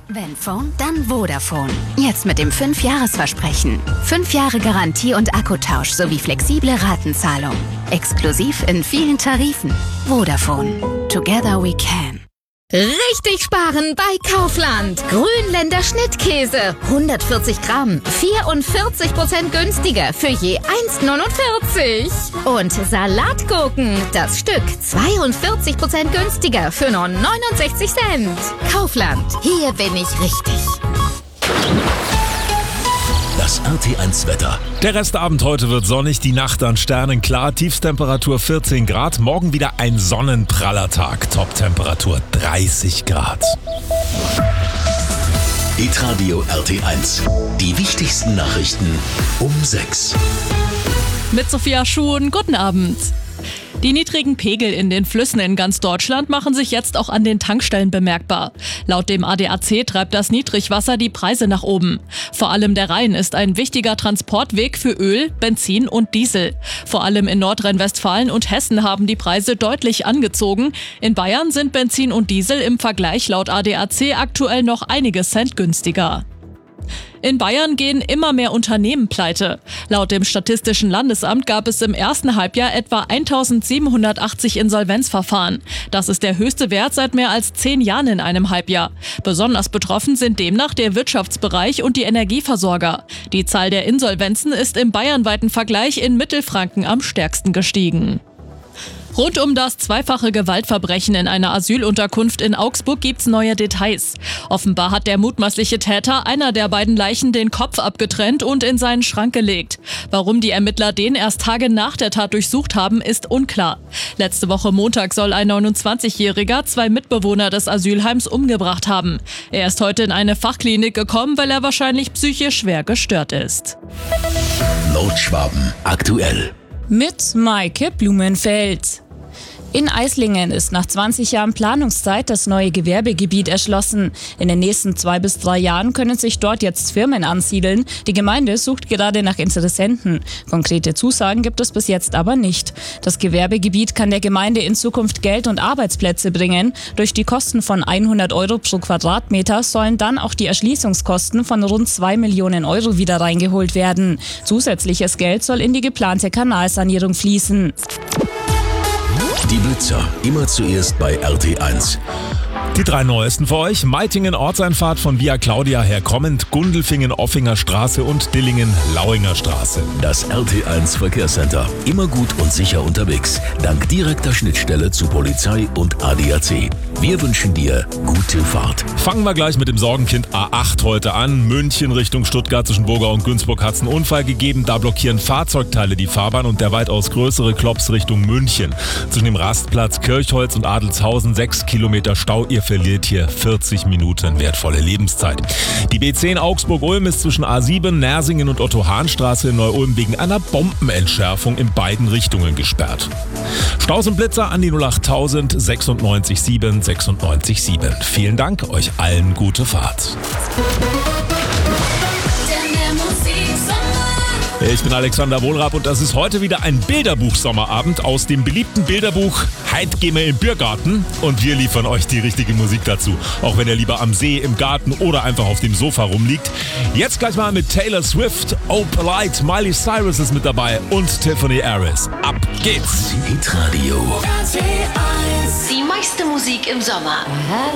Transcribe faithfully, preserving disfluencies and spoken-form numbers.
Wenn Phone, dann Vodafone. Jetzt mit dem fünf Jahres Versprechen. fünf Jahre Garantie und Akkutausch sowie flexible Ratenzahlung. Exklusiv in vielen Tarifen. Vodafone. Together we can. Richtig sparen bei Kaufland. Grünländer Schnittkäse. hundertvierzig Gramm. vierundvierzig Prozent günstiger für je eins Komma neunundvierzig. Und Salatgurken. Das Stück zweiundvierzig Prozent günstiger für nur neunundsechzig Cent. Kaufland. Hier bin ich richtig. Das R T eins Wetter. Der Restabend heute wird sonnig, die Nacht an Sternen klar, Tiefstemperatur vierzehn Grad, morgen wieder ein sonnenpraller Tag, Toptemperatur dreißig Grad. Hitradio R T eins, die wichtigsten Nachrichten um sechs. Mit Sophia Schuhn, guten Abend. Die niedrigen Pegel in den Flüssen in ganz Deutschland machen sich jetzt auch an den Tankstellen bemerkbar. Laut dem A D A C treibt das Niedrigwasser die Preise nach oben. Vor allem der Rhein ist ein wichtiger Transportweg für Öl, Benzin und Diesel. Vor allem in Nordrhein-Westfalen und Hessen haben die Preise deutlich angezogen. In Bayern sind Benzin und Diesel im Vergleich laut A D A C aktuell noch einige Cent günstiger. In Bayern gehen immer mehr Unternehmen pleite. Laut dem Statistischen Landesamt gab es im ersten Halbjahr etwa eintausendsiebenhundertachtzig Insolvenzverfahren. Das ist der höchste Wert seit mehr als zehn Jahren in einem Halbjahr. Besonders betroffen sind demnach der Wirtschaftsbereich und die Energieversorger. Die Zahl der Insolvenzen ist im bayernweiten Vergleich in Mittelfranken am stärksten gestiegen. Rund um das zweifache Gewaltverbrechen in einer Asylunterkunft in Augsburg gibt's neue Details. Offenbar hat der mutmaßliche Täter einer der beiden Leichen den Kopf abgetrennt und in seinen Schrank gelegt. Warum die Ermittler den erst Tage nach der Tat durchsucht haben, ist unklar. Letzte Woche Montag soll ein neunundzwanzigjähriger zwei Mitbewohner des Asylheims umgebracht haben. Er ist heute in eine Fachklinik gekommen, weil er wahrscheinlich psychisch schwer gestört ist. Nordschwaben aktuell. Mit Maike Blumenfeld. In Eislingen ist nach zwanzig Jahren Planungszeit das neue Gewerbegebiet erschlossen. In den nächsten zwei bis drei Jahren können sich dort jetzt Firmen ansiedeln. Die Gemeinde sucht gerade nach Interessenten. Konkrete Zusagen gibt es bis jetzt aber nicht. Das Gewerbegebiet kann der Gemeinde in Zukunft Geld und Arbeitsplätze bringen. Durch die Kosten von hundert Euro pro Quadratmeter sollen dann auch die Erschließungskosten von rund zwei Millionen Euro wieder reingeholt werden. Zusätzliches Geld soll in die geplante Kanalsanierung fließen. Die Blitzer, immer zuerst bei R T eins. Die drei neuesten für euch: Meitingen Ortseinfahrt von Via Claudia her kommend, Gundelfingen Offinger Straße und Dillingen Lauinger Straße. Das R T eins Verkehrscenter, immer gut und sicher unterwegs, dank direkter Schnittstelle zu Polizei und A D A C. Wir wünschen dir gute Fahrt. Fangen wir gleich mit dem Sorgenkind A acht heute an. München Richtung Stuttgart zwischen Burgau und Günzburg hat es einen Unfall gegeben. Da blockieren Fahrzeugteile die Fahrbahn und der weitaus größere Klops Richtung München. Zwischen dem Rastplatz Kirchholz und Adelshausen sechs Kilometer Stau. Ihr verliert hier vierzig Minuten wertvolle Lebenszeit. Die B zehn Augsburg-Ulm ist zwischen A sieben, Nersingen und Otto-Hahn-Straße in Neu-Ulm wegen einer Bombenentschärfung in beiden Richtungen gesperrt. Staus und Blitzer an die null acht tausend sechsundneunzig sieben sechsundneunzig sieben. Vielen Dank, euch allen gute Fahrt. Ich bin Alexander Wohlrab und das ist heute wieder ein Bilderbuch-Sommerabend aus dem beliebten Bilderbuch Heit gehen wir in den Biergarten und wir liefern euch die richtige Musik dazu. Auch wenn ihr lieber am See, im Garten oder einfach auf dem Sofa rumliegt. Jetzt gleich mal mit Taylor Swift, Oh Polite, Miley Cyrus ist mit dabei und Tiffany Harris. Ab geht's! Hitradio. Die meiste Musik im Sommer.